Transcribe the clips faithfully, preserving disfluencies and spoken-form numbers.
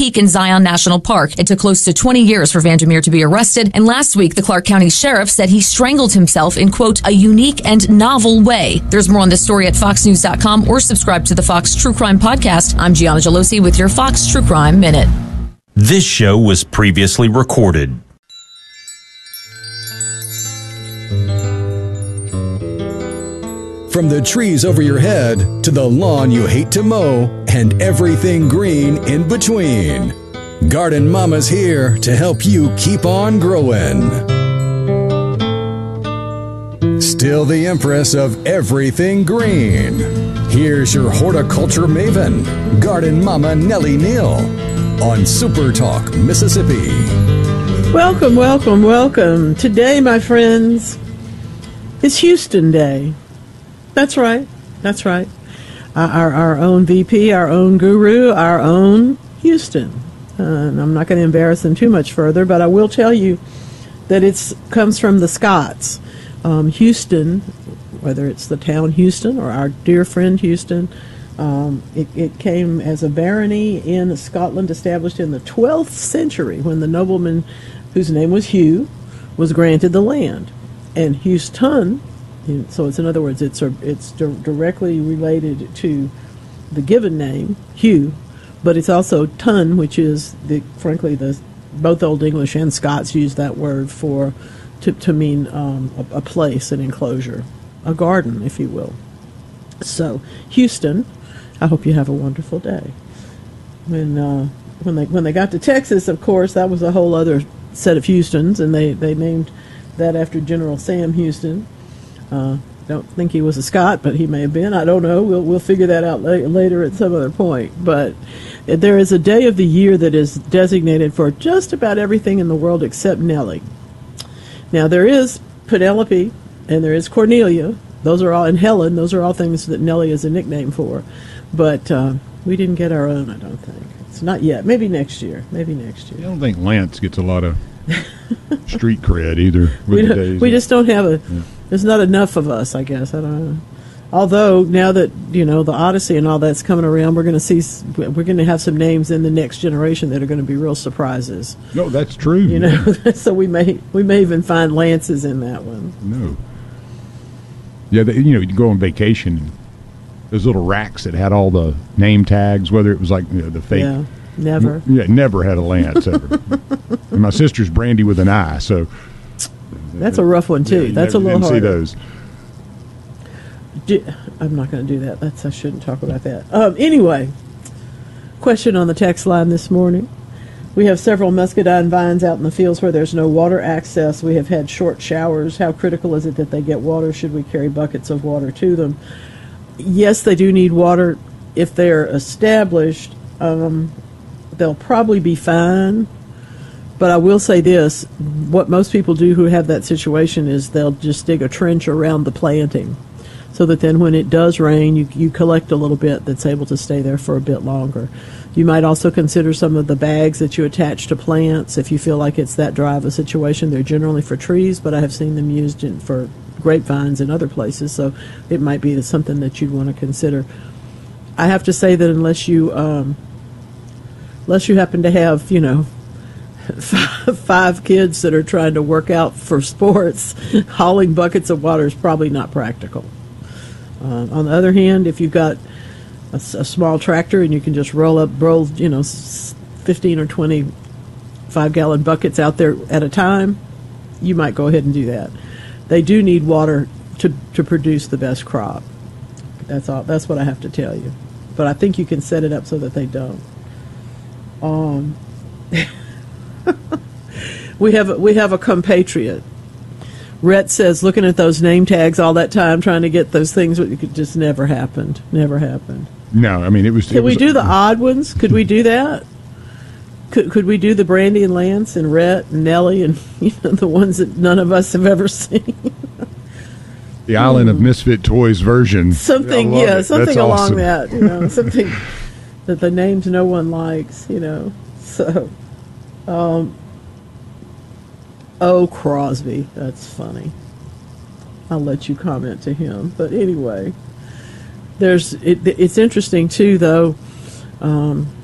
Peak in Zion National Park. It took close to twenty years for Vandermeer to be arrested, and last week the Clark County Sheriff said he strangled himself in, quote, a unique and novel way. There's more on this story at fox news dot com or subscribe to the Fox True Crime Podcast. I'm Gianna Gelosi with your Fox True Crime Minute. This show was previously recorded. From the trees over your head to the lawn you hate to mow and everything green in between, Garden Mama's here to help you keep on growing. Still the empress of everything green. Here's your horticulture maven, Garden Mama Nellie Neal, on Super Talk, Mississippi. Welcome, welcome, welcome. Today, my friends, is Houston Day. That's right. That's right. Our, our own V P, our own guru, our own Houston. Uh, and I'm not going to embarrass them too much further, but I will tell you that it comes from the Scots. Um, Houston, whether it's the town Houston or our dear friend Houston, um, it, it came as a barony in Scotland established in the twelfth century when the nobleman whose name was Hugh was granted the land. And Houston, so it's in other words, it's a, it's di- directly related to the given name, Hugh, but it's also Tun, which is, the frankly, the both Old English and Scots use that word for to, to mean um, a, a place, an enclosure, a garden, if you will. So, Houston, I hope you have a wonderful day. When uh, when they when they got to Texas, of course, that was a whole other set of Houstons, and they, they named that after General Sam Houston. Uh, don't think he was a Scot, but he may have been. I don't know. We'll we'll figure that out la- later at some other point. But there is a day of the year that is designated for just about everything in the world except Nellie. Now, there is Penelope and there is Cornelia. Those are all, and Helen. Those are all things that Nellie is a nickname for. But uh, we didn't get our own, I don't think. It's not yet. Maybe next year. Maybe next year. I don't think Lance gets a lot of street cred either. With we the don't, days we just don't have a... Yeah. There's not enough of us, I guess. I don't know. Although now that you know the Odyssey and all that's coming around, we're going to see we're going to have some names in the next generation that are going to be real surprises. No, that's true. You know, so we may we may even find Lances in that one. No. Yeah, they, you know, you go on vacation, and those little racks that had all the name tags, whether it was like you know, the fake. Yeah, never. Yeah, never had a Lance ever. And my sister's Brandy with an I, so. That's a rough one too. Yeah, That's a little hard. See those. Do, I'm not going to do that. That's I shouldn't talk about that. Um, anyway, question on the text line this morning. We have several muscadine vines out in the fields where there's no water access. We have had short showers. How critical is it that they get water? Should we carry buckets of water to them? Yes, they do need water. If they're established, um, they'll probably be fine. But I will say this, what most people do who have that situation is they'll just dig a trench around the planting so that then when it does rain, you, you collect a little bit that's able to stay there for a bit longer. You might also consider some of the bags that you attach to plants if you feel like it's that dry of a situation. They're generally for trees, but I have seen them used in, for grapevines in other places, so it might be something that you'd want to consider. I have to say that unless you, um, unless you happen to have, you know, five kids that are trying to work out for sports, hauling buckets of water is probably not practical. Uh, on the other hand, if you've got a, a small tractor and you can just roll up, roll, you know, fifteen or twenty five-gallon buckets out there at a time, you might go ahead and do that. They do need water to to produce the best crop. That's all. That's what I have to tell you. But I think you can set it up so that they don't. Um. We have a, we have a compatriot. Rhett says, looking at those name tags all that time, trying to get those things, it just never happened. Never happened. No, I mean it was. Could it we was, do the odd ones? Could we do that? Could could we do the Brandy and Lance and Rhett and Nellie and you know the ones that none of us have ever seen? The Island of Misfit Toys version. Something, yeah, it. something That's along awesome. that. You know, something that the names no one likes. You know, so. Um, oh, Crosby. That's funny. I'll let you comment to him. But anyway, there's it, it's interesting, too, though. Um,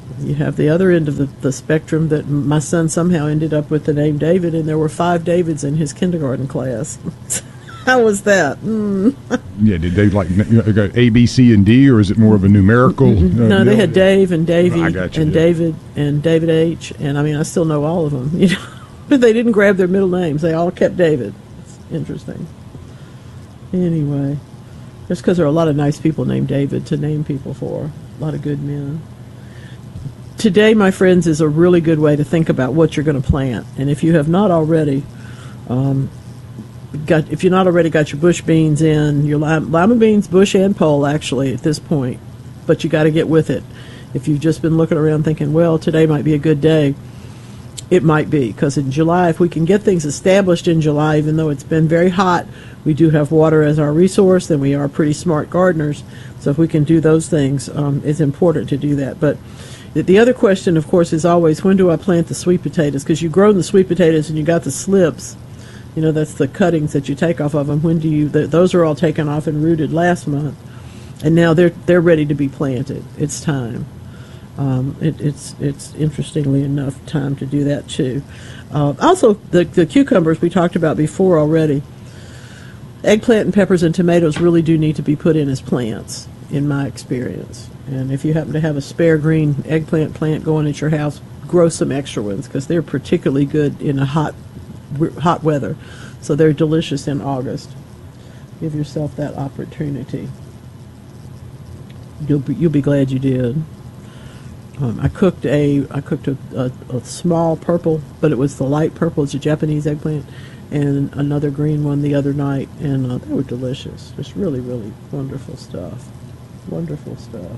You have the other end of the, the spectrum that my son somehow ended up with the name David, and there were five Davids in his kindergarten class. How was that? Mm. Yeah, did they like go A, B, C, and D, or is it more of a numerical? Mm-hmm. Uh, no, they had Dave and Davy I got you, and yeah. David and David H. And I mean, I still know all of them, you know, but they didn't grab their middle names. They all kept David. It's interesting. Anyway, just because there are a lot of nice people named David to name people for, a lot of good men. Today, my friends, is a really good way to think about what you're going to plant. And if you have not already, um, got if you're not already got your bush beans in, your lima, lima beans, bush and pole, actually, at this point. But you got to get with it. If you've just been looking around thinking, well, today might be a good day, it might be. Because in July, if we can get things established in July, even though it's been very hot, we do have water as our resource, and we are pretty smart gardeners. So if we can do those things, um, it's important to do that. But the other question, of course, is always, when do I plant the sweet potatoes? Because you've grown the sweet potatoes and you got the slips. You know, that's the cuttings that you take off of them. When do you? The, those are all taken off and rooted last month, and now they're they're ready to be planted. It's time. Um, it, it's it's interestingly enough time to do that too. Uh, also, the the cucumbers we talked about before already. Eggplant and peppers and tomatoes really do need to be put in as plants, in my experience. And if you happen to have a spare green eggplant plant going at your house, grow some extra ones, because they're particularly good in a hot, hot weather. So they're delicious in August. Give yourself that opportunity. You'll be, you'll be glad you did. Um, I cooked a I cooked a, a, a small purple, but it was the light purple. It's a Japanese eggplant, and another green one the other night, and uh, they were delicious. Just really, really wonderful stuff. Wonderful stuff.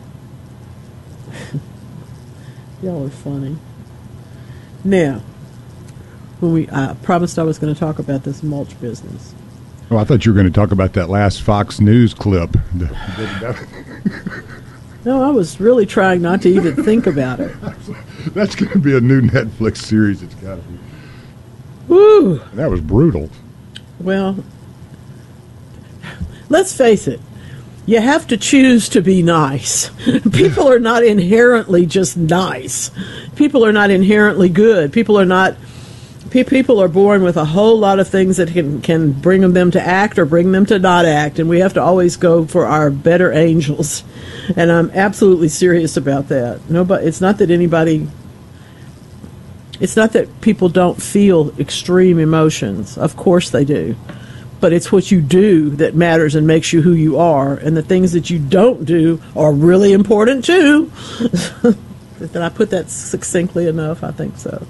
Y'all are funny. Now, when we I promised I was going to talk about this mulch business. Oh, I thought you were going to talk about that last Fox News clip. No, I was really trying not to even think about it. That's going to be a new Netflix series. It's got to be. Woo! That was brutal. Well, let's face it. You have to choose to be nice. People are not inherently just nice. People are not inherently good. People are not. Pe- people are born with a whole lot of things that can can bring them to act or bring them to not act, and we have to always go for our better angels. And I'm absolutely serious about that. Nobody. It's not that anybody. It's not that people don't feel extreme emotions. Of course they do. But it's what you do that matters and makes you who you are. And the things that you don't do are really important, too. Did I put that succinctly enough? I think so.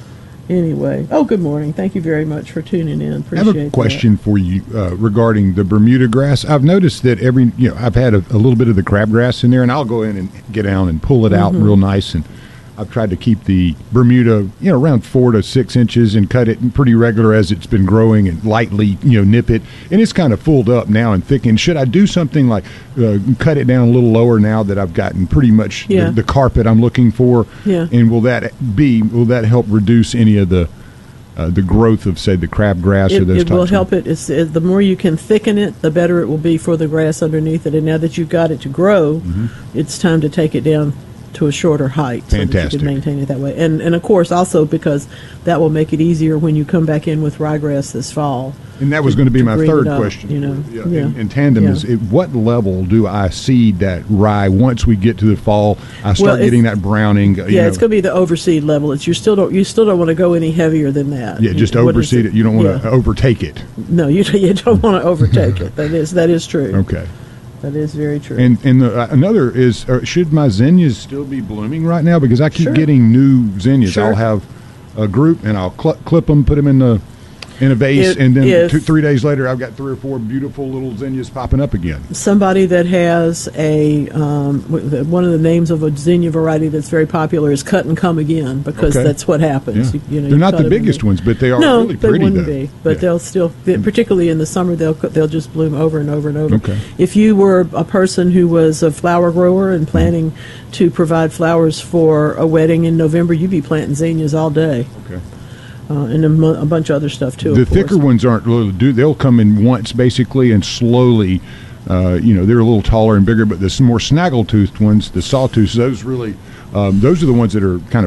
Anyway. Oh, good morning. Thank you very much for tuning in. Appreciate I have a question that. for you uh, regarding the Bermuda grass. I've noticed that every, you know, I've had a, a little bit of the crabgrass in there, and I'll go in and get down and pull it out Mm-hmm. real nice. And I've tried to keep the Bermuda, you know, around four to six inches and cut it pretty regular as it's been growing, and lightly, you know, nip it. And it's kind of fulled up now and thickened. Should I do something like uh, cut it down a little lower now that I've gotten pretty much Yeah. the, the carpet I'm looking for? Yeah. And will that be, will that help reduce any of the uh, the growth of, say, the crabgrass or It, those it will types help of? it. It's, it. The more you can thicken it, the better it will be for the grass underneath it. And now that you've got it to grow, Mm-hmm. it's time to take it down to a shorter height so that you Fantastic. can maintain it that way. And and of course also because that will make it easier when you come back in with ryegrass this fall. And that was going to be my green third it up, question. you know. Yeah, Yeah. In, in tandem Yeah. is, at what level do I seed that rye once we get to the fall? I start Well, it's- getting that browning. uh, you Yeah, know, it's going to be the overseed level. It's you still don't you still don't want to go any heavier than that. Yeah, just What is overseed it. You don't want to Yeah. overtake it. No, you you don't want to overtake it. That is that is true. Okay. That is very true. And and the, uh, another is, uh, should my zinnias still be blooming right now? Because I keep Sure. getting new zinnias. Sure. I'll have a group, and I'll cl- clip them, put them in the in a vase, If- and then if- two, three days later, I've got three or four beautiful little zinnias popping up again. Somebody that has a um, w- the- one of the names of a zinnia variety that's very popular is cut and come again, because Okay. that's what happens. Yeah. You, you know, They're you not cut the them and biggest they- ones, but they are no, really they pretty, wouldn't though. be. But Yeah. they'll still, particularly in the summer, they'll co- they'll just bloom over and over and over. Okay. If you were a person who was a flower grower and planning to provide flowers for a wedding in November, you'd be planting zinnias all day, Okay. uh, and a, mo- a bunch of other stuff too. The of course. thicker ones aren't really do. They'll come in once basically and slowly Uh, you know, they're a little taller and bigger, but the more snaggle-toothed ones, the sawtooths, those really, um, those are the ones that are kind of